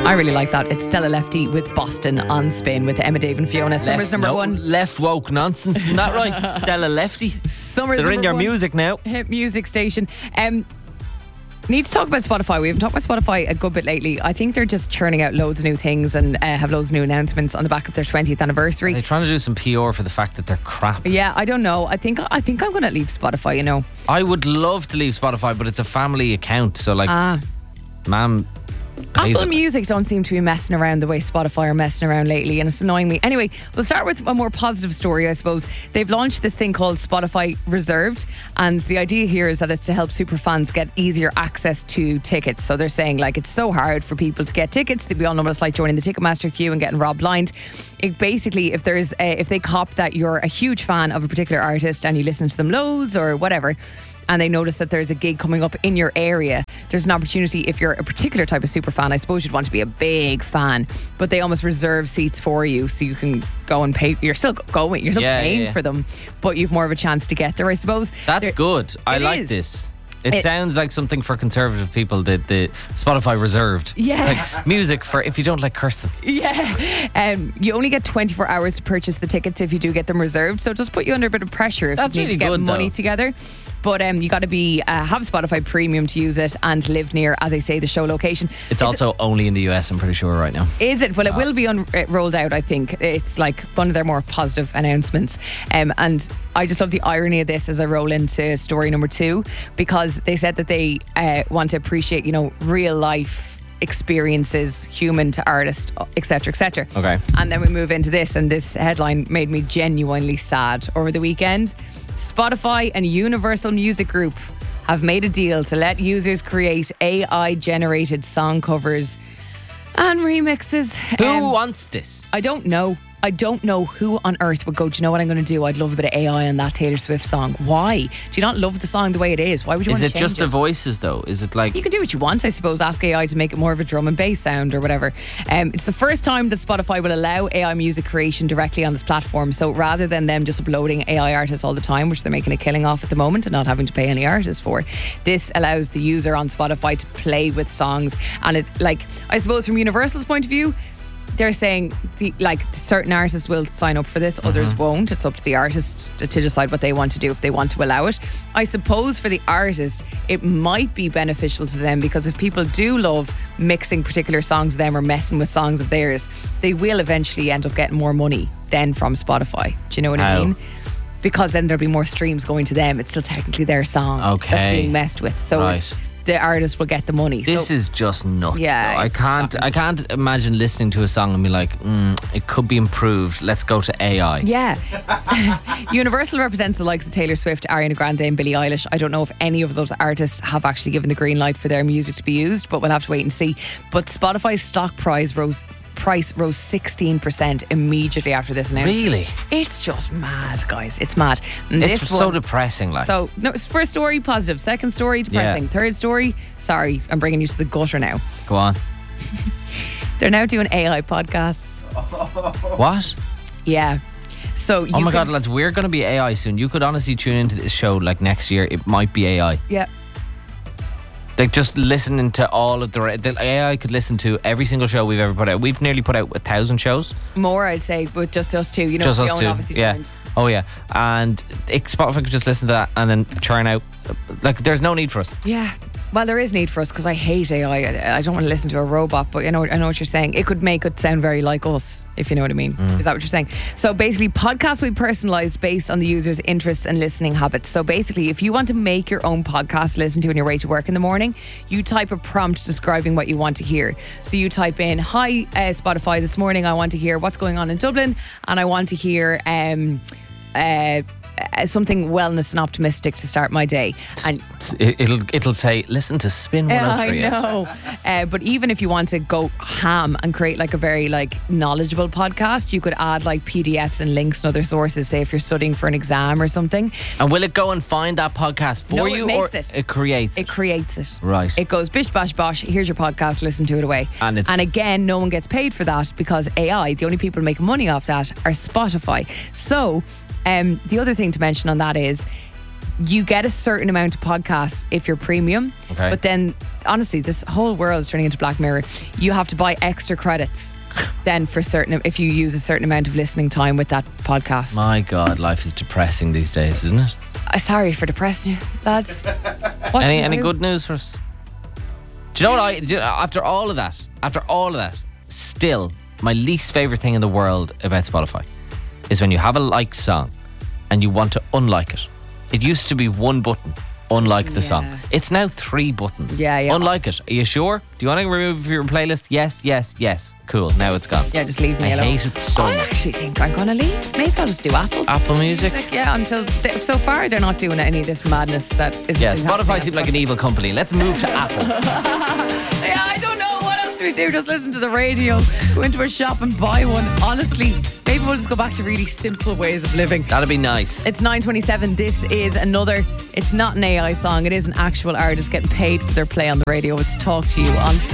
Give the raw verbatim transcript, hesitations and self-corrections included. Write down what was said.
I really like that. It's Stella Lefty with Boston on Spin with Emma, Dave and Fiona. Summer's Left, number no, one. Left woke nonsense, isn't that right? Stella Lefty. Summer's They're in number your one music now. hit music station. Um, need to talk about Spotify. We haven't talked about Spotify a good bit lately. I think they're just churning out loads of new things and uh, have loads of new announcements on the back of their twentieth anniversary. They're trying to do some P R for the fact that they're crap. Yeah, I don't know. I think I think I'm going to leave Spotify. You know. I would love to leave Spotify, but it's a family account, so like, Ah. ma'am. pays Apple it. Music don't seem to be messing around the way Spotify are messing around lately, and it's annoying me. Anyway, we'll start with a more positive story, I suppose. They've launched this thing called Spotify Reserved, and the idea here is that it's to help super fans get easier access to tickets. So they're saying, like, it's so hard for people to get tickets. We all know what it's like joining the Ticketmaster queue and getting robbed blind. It basically, if there's a, if they cop that you're a huge fan of a particular artist and you listen to them loads or whatever, and they notice that there's a gig coming up in your area, there's an opportunity. If you're a particular type of super fan, I suppose you'd want to be a big fan, but they almost reserve seats for you so you can go and pay. You're still going, you're still Yeah, paying yeah. for them, but you've more of a chance to get there, I suppose. That's There- good. I It like is. this. It, It- sounds like something for conservative people. The the Spotify Reserved. Yeah. It's like music for if you don't like Kirsten. Yeah, um, you only get twenty-four hours to purchase the tickets if you do get them reserved. So it does put you under a bit of pressure if That's you need really to get good, money though. together. But um, you got to be uh, have Spotify Premium to use it and live near, as I say, the show location. It's also only in the U S, I'm pretty sure, right now. Is it? Well, it will be un- uh, rolled out, I think. It's like one of their more positive announcements. Um, and I just love the irony of this as I roll into story number two, because they said that they uh, want to appreciate, you know, real life experiences, human to artist, et cetera, et cetera. Okay. And then we move into this, and this headline made me genuinely sad over the weekend. Spotify and Universal Music Group have made a deal to let users create A I-generated song covers and remixes. Who Um, wants this? I don't know. I don't know who on earth would go, do you know what I'm going to do? I'd love a bit of A I on that Taylor Swift song. Why? Do you not love the song the way it is? Why would you Is want it to change just it? the voices though? Is it like You can do what you want, I suppose. Ask A I to make it more of a drum and bass sound or whatever. Um, it's the first time that Spotify will allow A I music creation directly on its platform. So rather than them just uploading A I artists all the time, which they're making a killing off at the moment and not having to pay any artists for, this allows the user on Spotify to play with songs. And it, like, I suppose from Universal's point of view, they're saying the, like certain artists will sign up for this, others won't. It's up to the artist to, to decide what they want to do, if they want to allow it. I suppose for the artist it might be beneficial to them, because if people do love mixing particular songs of them or messing with songs of theirs, they will eventually end up getting more money then from Spotify. Do you know what I How? mean? Because then there'll be more streams going to them. It's still technically their song that's Okay. being messed with, so Right. it's, the artist will get the money. this so, is just nuts. Yeah, though. I it's can't. shocking. I can't imagine listening to a song and be like, mm, it could be improved. Let's go to A I. Yeah. Universal represents the likes of Taylor Swift, Ariana Grande and Billie Eilish. I don't know if any of those artists have actually given the green light for their music to be used, but we'll have to wait and see. But Spotify's stock price rose price rose sixteen percent immediately after this announcement. Really? It's just mad, guys. It's mad. And It's this so one, depressing. Like, so no, it's first story positive, second story depressing, Yeah. third story, sorry, I'm bringing you to the gutter now. go on. They're now doing A I podcasts. What? Yeah. So you Oh my can- God, lads, we're going to be A I soon. You could honestly tune into this show like next year. It might be A I. Yeah. Like just listening to all of the, re- the A I could listen to every single show we've ever put out. We've nearly put out a thousand shows. More, I'd say, but just us two. You know, just us Fiona two. obviously Yeah. joins. Oh yeah. And it, Spotify could just listen to that and then churn out. Like there's no need for us. Yeah. Well, there is need for us, because I hate A I. I, I don't want to listen to a robot, but you know, I know what you're saying. It could make it sound very like us, if you know what I mean. Mm. Is that what you're saying? So basically, podcasts will be personalised based on the user's interests and listening habits. So basically, if you want to make your own podcast to listen to on your way to work in the morning, you type a prompt describing what you want to hear. So you type in, "Hi, uh, Spotify, this morning I want to hear what's going on in Dublin, and I want to hear um, uh, uh, something wellness and optimistic to start my day." And It, it'll it'll say listen to Spin yeah, one oh I three. know. Uh, but even if you want to go ham and create like a very like knowledgeable podcast, you could add like P D Fs and links and other sources, say if you're studying for an exam or something. And will it go and find that podcast for No, it you, makes or it. it creates It it? creates it. Right. It goes bish bash bosh, here's your podcast, listen to it away. And it's- again, no one gets paid for that, because A I, the only people making money off that are Spotify. So um, the other thing to mention on that is you get a certain amount of podcasts if you're premium. Okay. But then, honestly, this whole world is turning into Black Mirror. You have to buy extra credits then for certain, if you use a certain amount of listening time with that podcast. My God, life is depressing these days, isn't it? Uh, sorry for depressing you, lads. What Any do any do? good news for us? Do you know what I? Do you, after all of that, after all of that, still my least favorite thing in the world about Spotify is when you have a liked song and you want to unlike it. It used to be one button, unlike the Yeah. song. It's now three buttons. Yeah, yeah. Unlike it. Are you sure? Do you want to remove your playlist? Yes, yes, yes. Cool. Now it's gone. Yeah, just leave me I alone. hate it so I much. actually think I'm going to leave. Maybe I'll just do Apple. Apple Music. Like, yeah, until they, so far they're not doing any of this madness that is. Yeah, is Spotify happening seems on like an evil company. Let's move to Apple. Spotify. Yeah, I don't know what else we do. Just listen to the radio, go into a shop and buy one. Honestly, maybe we'll just go back to really simple ways of living. That'd be nice. It's nine twenty-seven. This is another. It's not an A I song. It is an actual artist getting paid for their play on the radio. It's Talk to You on